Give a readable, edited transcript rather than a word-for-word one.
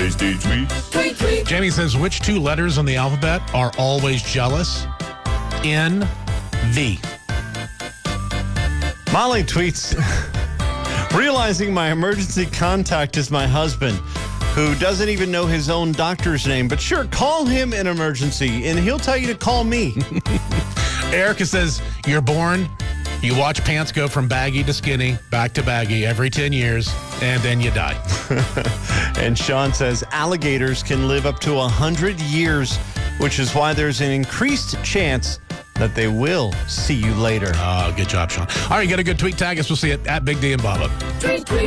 Tasty tweets. Tweet, tweet. Jamie says, which two letters in the alphabet are always jealous? N, V. Molly tweets, realizing my emergency contact is my husband, who doesn't even know his own doctor's name. But sure, call him in emergency, and he'll tell you to call me. Erica says, you're born, you watch pants go from baggy to skinny, back to baggy every 10 years, and then you die. And Sean says, alligators can live up to 100 years, which is why there's an increased chance that they will see you later. Good job, Sean. All right, you got a good tweet. Tag us. We'll see it at Big D and Bubba. Tweet, tweet.